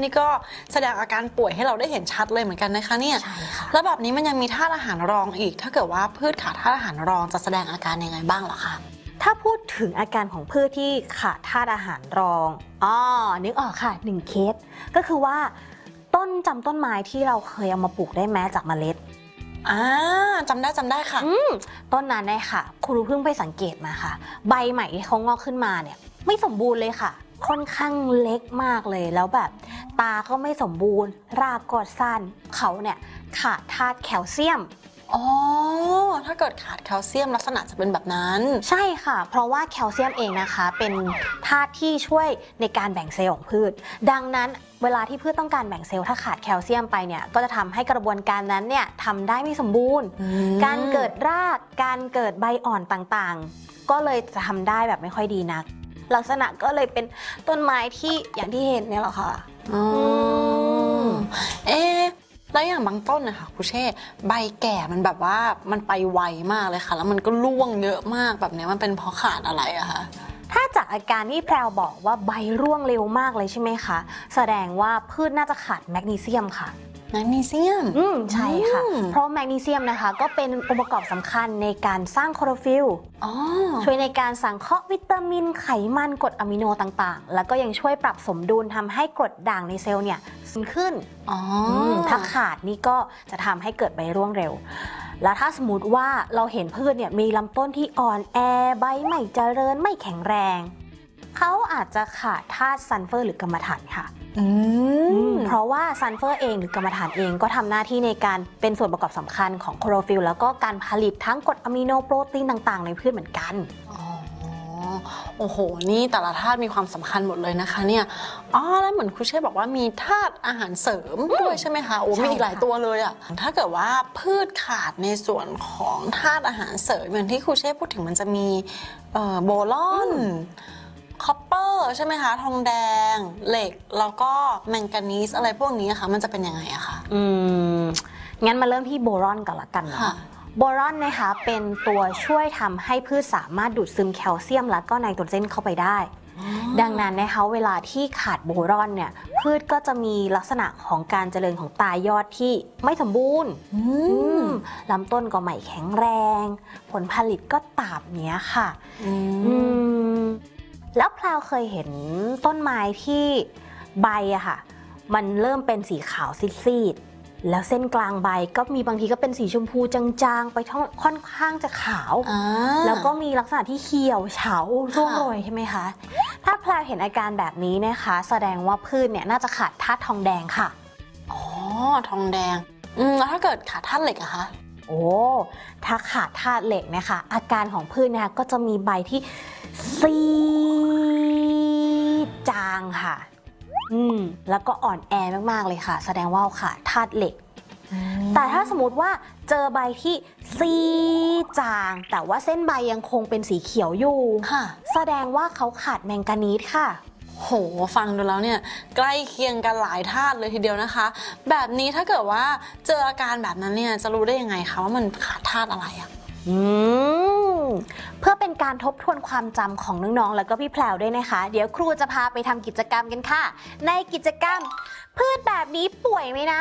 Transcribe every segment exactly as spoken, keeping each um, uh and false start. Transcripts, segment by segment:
นี่ก็แสดงอาการป่วยให้เราได้เห็นชัดเลยเหมือนกันนะคะเนี่ยใช่ค่ะแล้วแบบนี้มันยังมีธาตุอาหารรองอีกถ้าเกิดว่าพืชขาดธาตุอาหารรองจะแสดงอาการยังไงบ้างเหรอคะถ้าพูดถึงอาการของพืชที่ขาดธาตุอาหารรองอ๋อนึกออกค่ะหนึ่งเคสก็คือว่าต้นจำต้นไม้ที่เราเคยเอามาปลูกได้แม้จากเมล็ดอ่าจำได้จำได้ค่ะอืมต้นนั้นเนี่ยค่ะครูเพิ่งไปสังเกตมาค่ะใบใหม่ที่เขางอกขึ้นมาเนี่ยไม่สมบูรณ์เลยค่ะค่อนข้างเล็กมากเลยแล้วแบบตาก็ไม่สมบูรณ์รากก็สั้นเขาเนี่ยขาดธาตุแคลเซียมอ๋อถ้าเกิดขาดแคลเซียมลักษณะจะเป็นแบบนั้นใช่ค่ะเพราะว่าแคลเซียมเองนะคะเป็นธาตุที่ช่วยในการแบ่งเซลล์ของพืชดังนั้นเวลาที่พืชต้องการแบ่งเซลล์ถ้าขาดแคลเซียมไปเนี่ยก็จะทำให้กระบวนการนั้นเนี่ยทำได้ไม่สมบูรณ์การเกิดรากการเกิดใบอ่อนต่างๆก็เลยจะทำได้แบบไม่ค่อยดีนักลักษณะก็เลยเป็นต้นไม้ที่อย่างที่เห็นเนี่ยแหละค่ะอ๋อเอ๊ะแล้วอย่างบางต้นนะคะครูเช่ใบแก่มันแบบว่ามันไปไวมากเลยค่ะแล้วมันก็ร่วงเยอะมากแบบนี้มันเป็นเพราะขาดอะไรอะคะถ้าจากอาการที่แพรวบอกว่าใบร่วงเร็วมากเลยใช่ไหมคะแสดงว่าพืชน่าจะขาดแมกนีเซียมค่ะแมกนีเซียมอืมใช่ค่ะเพราะแมกนีเซียมนะคะก็เป็นองค์ประกอบสำคัญในการสร้างคลอโรฟิลล์ช่วยในการสังเคราะห์วิตามินไขมันกรดอะมิโนต่างๆแล้วก็ยังช่วยปรับสมดุลทำให้กรดด่างในเซลล์เนี่ยสูงขึ้นถ้าขาดนี่ก็จะทำให้เกิดใบร่วงเร็วแล้วถ้าสมมติว่าเราเห็นพืชเนี่ยมีลำต้นที่อ่อนแอใบไม่เจริญไม่แข็งแรงเขาอาจจะขาดธาตุซัลเฟอร์หรือกรรมฐานค่ะเพราะว่าซัลเฟอร์เองหรือกรรมฐานเองก็ทำหน้าที่ในการเป็นส่วนประกอบสำคัญของคลอโรฟิลล์แล้วก็การผลิตทั้งกรดอะมิโนโปรตีนต่างๆในพืชเหมือนกันอ๋อโอ้โหนี่แต่ละธาตุมีความสำคัญหมดเลยนะคะเนี่ยอ๋อแล้วเหมือนครูเช่บอกว่ามีธาตุอาหารเสริมด้วยใช่ไหมคะโอ้มีอีกหลายตัวเลยอะถ้าเกิดว่าพืชขาดในส่วนของธาตุอาหารเสริมอย่างที่ครูเช่พูดถึงมันจะมีโบรอนคอปเปอร์ใช่ไหมคะทองแดงเหล็กแล้วก็แมงกานีสอะไรพวกนี้ค่ะมันจะเป็นยังไงอะคะอืมงั้นมาเริ่มที่โบรอนก่อนละกันเนาะโบรอนนะคะเป็นตัวช่วยทำให้พืชสามารถดูดซึมแคลเซียมและก็ไนโตรเจนเข้าไปได้ดังนั้นนะคะเวลาที่ขาดโบรอนเนี่ยพืชก็จะมีลักษณะของการเจริญของตายอดที่ไม่สมบูรณ์ลำต้นก็ไม่แข็งแรงผลผลิตก็ต่ำเนี้ยค่ะแล้วพลาวเคยเห็นต้นไม้ที่ใบอะค่ะมันเริ่มเป็นสีขาวซีดๆแล้วเส้นกลางใบก็มีบางทีก็เป็นสีชมพูจางๆไปค่อนข้างจะขาวแล้วก็มีลักษณะที่เขียวเฉาร่วงโรยใช่ไหมคะถ้าพลาวเห็นอาการแบบนี้นะคะแสดงว่าพืชเนี่ยน่าจะขาดธาตุทองแดงค่ะอ๋อทองแดงอืมแล้วถ้าเกิดขาดธาตุเหล็กอะคะโอ้ถ้าขาดธาตุเหล็กนะคะอาการของพืชนะคะก็จะมีใบที่ซีดจางค่ะอืมแล้วก็อ่อนแอมากๆเลยค่ะแสดงว่าขาดธาตุเหล็กแต่ถ้าสมมติว่าเจอใบที่ซีดจางแต่ว่าเส้นใบยังคงเป็นสีเขียวอยู่ค่ะแสดงว่าเขาขาดแมงกานีสค่ะโหฟังดูแล้วเนี่ยใกล้เคียงกันหลายธาตุเลยทีเดียวนะคะแบบนี้ถ้าเกิดว่าเจออาการแบบนั้นเนี่ยจะรู้ได้ยังไงคะว่ามันขาดธาตุอะไรอะอืมเพื่อเป็นการทบทวนความจำของน้องๆแล้วก็พี่แพรวด้วยนะคะเดี๋ยวครูจะพาไปทำกิจกรรมกันค่ะในกิจกรรมพืชแบบนี้ป่วยไหมนะ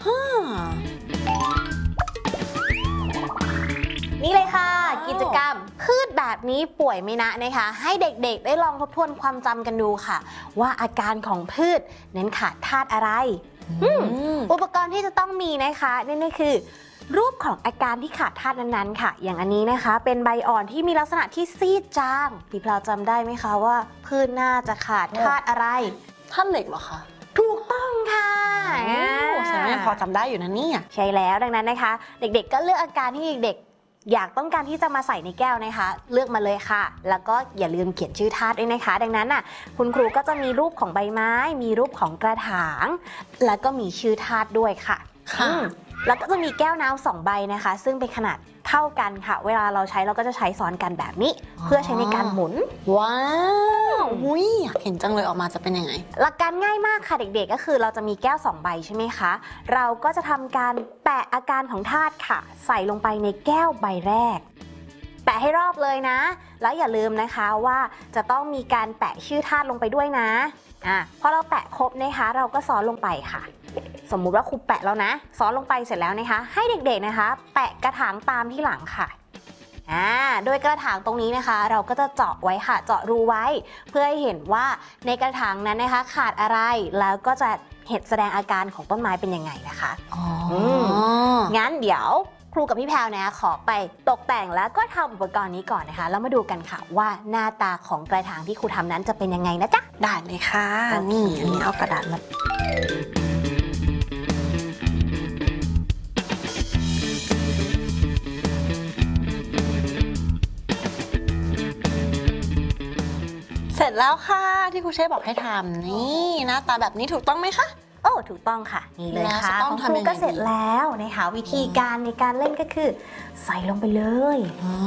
นี่เลยค่ะกิจกรรมพืชแบบนี้ป่วยไหมนะนะคะให้เด็กๆได้ลองทบทวนความจำกันดูค่ะว่าอาการของพืชนั้นขาดธาตุอะไรอุปกรณ์ที่จะต้องมีนะคะนี่คือรูปของอาการที่ขาดธาตุนั้นๆค่ะอย่างอันนี้นะคะเป็นใบอ่อนที่มีลักษณะที่ซีดจางพี่พลาวจำได้ไหมคะว่าพืชน่าจะขาดธาตุอะไรธาตุเหล็กเหรอคะถูกต้องค่ะใช่ไหมพอจำได้อยู่นะเนี่ยใช่แล้วดังนั้นนะคะเด็กๆก็เลือกอาการที่เด็กๆอยากต้องการที่จะมาใส่ในแก้วนะคะเลือกมาเลยค่ะแล้วก็อย่าลืมเขียนชื่อธาตุด้วยนะคะดังนั้นน่ะคุณครูก็จะมีรูปของใบไม้มีรูปของกระถางแล้วก็มีชื่อธาตุด้วยค่ะค่ะแล้วก็จะมีแก้วน้ำสองใบนะคะซึ่งเป็นขนาดเท่ากันค่ะเวลาเราใช้เราก็จะใช้ซ้อนกันแบบนี้เพื่อใช้ในการหมุนว้าวอุ้ยอยากเห็นจังเลยออกมาจะเป็นยังไงหลักการง่ายมากค่ะเด็กๆก็คือเราจะมีแก้วสองใบใช่ไหมคะเราก็จะทำการแปะอาการของธาตุค่ะใส่ลงไปในแก้วใบแรกแแปะให้รอบเลยนะแล้วอย่าลืมนะคะว่าจะต้องมีการแปะชื่อธาตุลงไปด้วยนะอ่ะพอเราแปะครบนะคะเราก็ซ้อนลงไปค่ะสมมุติว่าครูแปะแล้วนะซ้อนลงไปเสร็จแล้วนะคะให้เด็กๆนะคะแปะกระถางตามที่หลังค่ะอ่าโดยกระถางตรงนี้นะคะเราก็จะเจาะไว้ค่ะเจาะรูไว้เพื่อให้เห็นว่าในกระถางนั้นนะคะขาดอะไรแล้วก็จะเห็นแสดงอาการของต้นไม้เป็นยังไงนะคะอ๋องั้นเดี๋ยวครูกับพี่แพรวนะขอไปตกแต่งแล้วก็ทำอุปกรณ์นี้ก่อนนะคะแล้วมาดูกันค่ะว่าหน้าตาของกระถางที่ครูทำนั้นจะเป็นยังไงนะจ๊ะได้เลยค่ะนี่อันนี้เอากระดาษมาเสร็จแล้วค่ะที่ครูเช่บอกให้ทำนี่หน้าตาแบบนี้ถูกต้องไหมคะโอ้ถูกต้องค่ะนี่เลยค่ะของครูก็เสร็จแล้วนะคะวิธีการในการเล่นก็คือใส่ลงไปเลย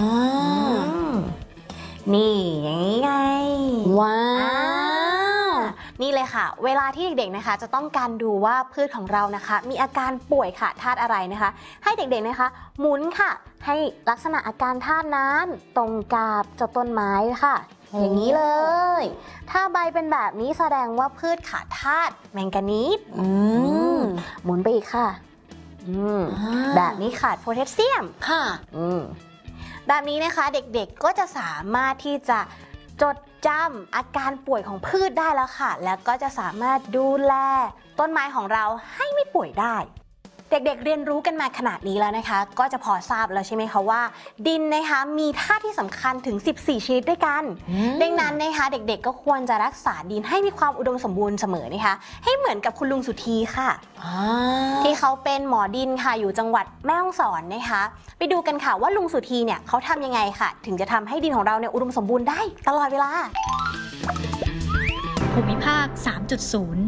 นี่อย่างนี้ไงว้าวนี่เลยค่ะเวลาที่เด็กๆนะคะจะต้องการดูว่าพืชของเรานะคะมีอาการป่วยค่ะธาตุอะไรนะคะให้เด็กๆนะคะหมุนค่ะให้ลักษณะอาการธาตุนั้นตรงกับเจ้าต้นไม้ค่ะอย่างนี้เลยถ้าใบเป็นแบบนี้แสดงว่าพืชขาดธาตุแมงกานีสหมุนไปอีกค่ะแบบนี้ขาดโพแทสเซียมค่ะแบบนี้นะคะเด็กๆก็จะสามารถที่จะจดจำอาการป่วยของพืชได้แล้วค่ะแล้วก็จะสามารถดูแลต้นไม้ของเราให้ไม่ป่วยได้เด็กๆเรียนรู้กันมาขนาดนี้แล้วนะคะก็จะพอทราบแล้วใช่ไหมคะว่าดินนะคะมีธาตุที่สำคัญถึงสิบสี่ชนิดด้วยกันดังนั้นนะคะเด็กๆก็ควรจะรักษาดินให้มีความอุดมสมบูรณ์เสมอนะคะให้เหมือนกับคุณลุงสุธีค่ะที่เขาเป็นหมอดินค่ะอยู่จังหวัดแม่ฮ่องสอนนะคะไปดูกันค่ะว่าลุงสุธีเนี่ยเขาทำยังไงค่ะถึงจะทำให้ดินของเราเนี่ยอุดมสมบูรณ์ได้ตลอดเวลาภูมิภาค สามจุดศูนย์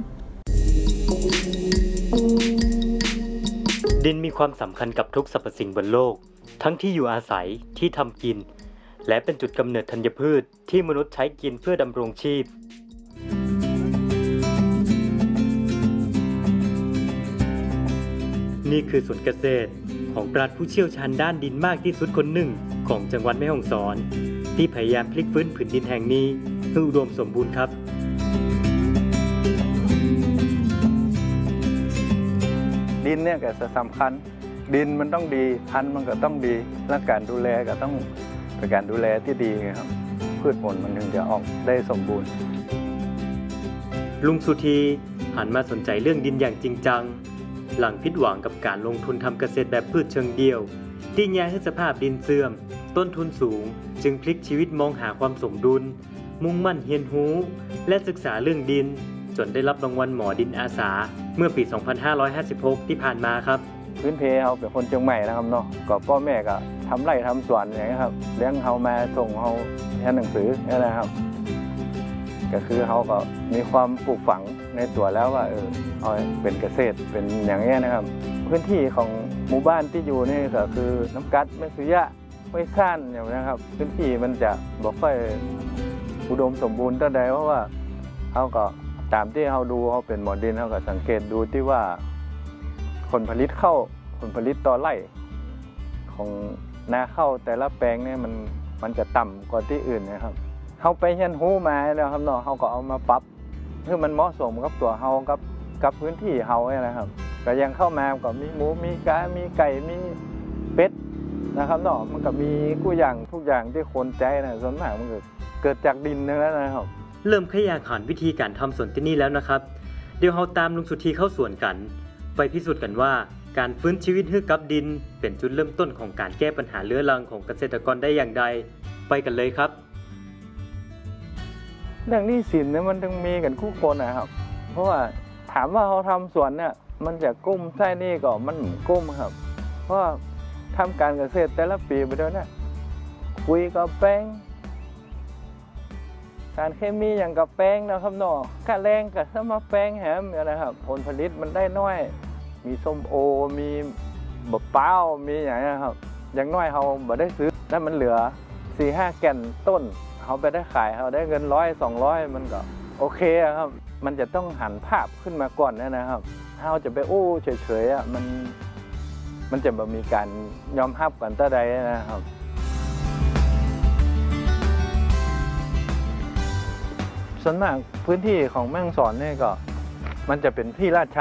ดินมีความสำคัญกับทุกสรรพสิ่งบนโลกทั้งที่อยู่อาศัยที่ทำกินและเป็นจุดกำเนิดธัญพืชที่มนุษย์ใช้กินเพื่อดำรงชีพนี่คือสวนเกษตรของปราชญ์ผู้เชี่ยวชาญด้านดินมากที่สุดคนหนึ่งของจังหวัดแม่ฮ่องสอนที่พยายามพลิกฟื้นผืนดินแห่งนี้ให้อุดมสมบูรณ์ครับดินเนี่ยก็สำคัญดินมันต้องดีพันธุ์มันก็ต้องดีและการดูแลก็ต้องเป็นการดูแลที่ดีครับพืชผลมันถึงจะออกได้สมบูรณ์ลุงสุธีหันมาสนใจเรื่องดินอย่างจริงจังหลังผิดหวังกับการลงทุนทำเกษตรแบบพืชเชิงเดี่ยวที่แย่ให้สภาพดินเสื่อมต้นทุนสูงจึงพลิกชีวิตมองหาความสมดุลมุ่งมั่นเรียนรู้และศึกษาเรื่องดินจนได้รับรางวัลหมอดินอาสาเมื่อปี สองพันห้าร้อยห้าสิบหก ที่ผ่านมาครับพื้นเพเขาเป็นคนเชียงใหม่นะครับเนาะก็พ่อแม่ก็ทำไร่ทำสวนอย่างนี้ครับเลี้ยงเขามาส่งเขาเรียนหนังสือนี่แหละครับก็คือเขาก็มีความปลูกฝังในตัวแล้วว่าเออเอาเป็นเกษตรเป็นอย่างนี้นะครับพื้นที่ของหมู่บ้านที่อยู่นี่ก็คือน้ำกัดแม่สุยะห้วยซ่านอย่างนี้ครับพื้นที่มันจะบอกค่อยอุดมสมบูรณ์เท่าใดเพราะว่าเขาก็ตามที่เขาดูเขาเป็นหมอดินเขาก็สังเกตดูที่ว่าผลผลิตเข้าผลผลิตต่อไร่ของนาข้าวแต่ละแปลงเนี่ยมันมันจะต่ำกว่าที่อื่นนะครับเขาไปเรียนรู้มาแล้วครับเนาะเขาก็เอามาปรับเพื่อมันเหมาะสมกับตัวเขากับกับพื้นที่เขาเนี่ยนะครับก็ยังเข้ามาก็มีหมูมีกามีไก่มีเป็ดนะครับเนาะมันก็มีกู้อย่างทุกอย่างที่คนใจนะส่วนมากมันเกิดจากดินนั่นแหละนะครับเริ่มขยายขานวิธีการทำสวนที่นี่แล้วนะครับเดี๋ยวเราตามลุงสุธีเข้าสวนกันไปพิสูจน์กันว่าการฟื้นชีวิตให้กับดินเป็นจุดเริ่มต้นของการแก้ปัญหาเรื้อรังของเกษตรกรได้อย่างไรไปกันเลยครับเรื่องหนี้สินเนี่ยมันต้องมีกันคู่คนนะครับเพราะว่าถามว่าเขาทำสวนเนี่ยมันจะกุ้มใช่นี่ก็มันกุ้มครับเพราะทำการเกษตรแต่ละปีไปด้วยเนี่ยคุยกับแป้งการเคมีอย่างกับแป้งนะครับเนาะค่าแรงกับสมาแป้งแหมนะครับผลผลิตมันได้น้อยมีส้มโอมีบะเป้ามีอย่างนี้ครับอย่างน้อยเขาบ่ได้ซื้อแล้วมันเหลือ สี่ห้า แก่นต้นเขาไปได้ขายเขาได้เงินร้อยสองร้อยมันก็โอเคครับมันจะต้องหันภาพขึ้นมาก่อนนะครับถ้าเราจะไปโอ้เฉยๆอ่ะมันมันจะแบบมีการยอมรับกันต่อใดนะครับส่วนมากพื้นที่ของแม่ฮ่องสอนเนี่ยก็มันจะเป็นที่ลาดชัน